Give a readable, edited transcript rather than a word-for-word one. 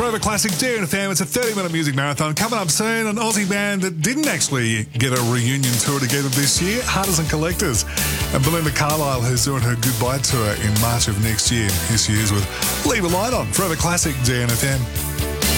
Forever Classic DNFM. It's a 30-minute music marathon. Coming up soon, an Aussie band that didn't actually get a reunion tour together this year, Hunters and Collectors. And Belinda Carlisle, who's doing her goodbye tour in March of next year. Here she is with Leave a Light On. Forever Classic DNFM.